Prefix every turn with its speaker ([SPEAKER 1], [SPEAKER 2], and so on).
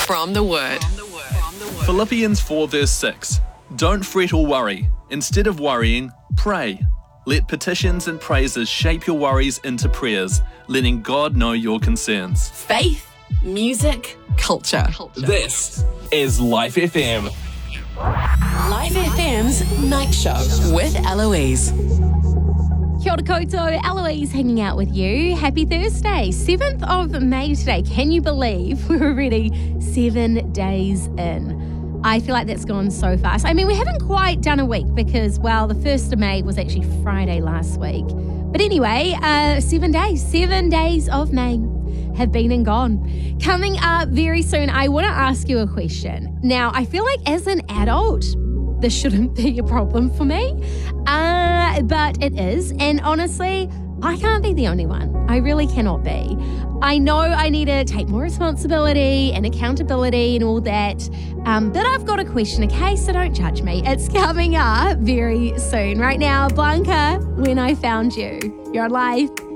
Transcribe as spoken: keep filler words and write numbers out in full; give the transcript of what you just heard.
[SPEAKER 1] From the Word.
[SPEAKER 2] Philippians four verse six. Don't fret or worry. Instead of worrying, pray. Let petitions and praises shape your worries into prayers, letting God know your concerns.
[SPEAKER 1] Faith, music, culture.
[SPEAKER 3] This is Life F M.
[SPEAKER 1] Life F M's Night Show with Eloise.
[SPEAKER 4] Kia ora koutou, Eloise hanging out with you. Happy Thursday, seventh of May today. Can you believe we're already seven days in? I feel like that's gone so fast. I mean, we haven't quite done a week because, well, the first of May was actually Friday last week. But anyway, uh, seven days, seven days of May have been and gone. Coming up very soon, I want to ask you a question. Now, I feel like as an adult, this shouldn't be a problem for me, uh, but it is. And honestly, I can't be the only one. I really cannot be. I know I need to take more responsibility and accountability and all that, um, but I've got a question, okay? So don't judge me. It's coming up very soon. Right now, Blanca, When I Found You. You're on Live.